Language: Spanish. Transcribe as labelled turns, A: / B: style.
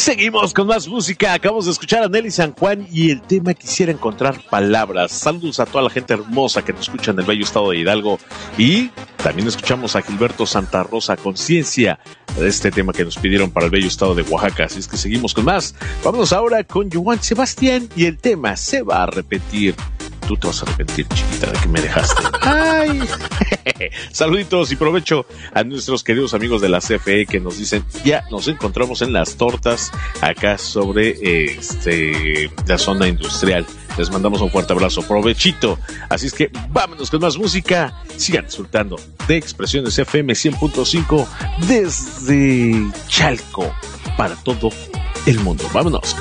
A: Seguimos con más música. Acabamos de escuchar a Nelly San Juan y el tema Quisiera encontrar palabras. Saludos a toda la gente hermosa que nos escucha en el bello estado de Hidalgo. Y también escuchamos a Gilberto Santa Rosa, Conciencia, de este tema que nos pidieron para el bello estado de Oaxaca. Así es que seguimos con más. Vámonos ahora con Joan Sebastián y el tema Se va a repetir. Tú te vas a arrepentir, chiquita, de que me dejaste. ¡Ay! Saluditos y provecho a nuestros queridos amigos de la CFE que nos dicen, ya nos encontramos en las tortas acá sobre la zona industrial. Les mandamos un fuerte abrazo, provechito. Así es que vámonos con más música. Sigan disfrutando de Expresiones FM 100.5 desde Chalco para todo el mundo. Vámonos.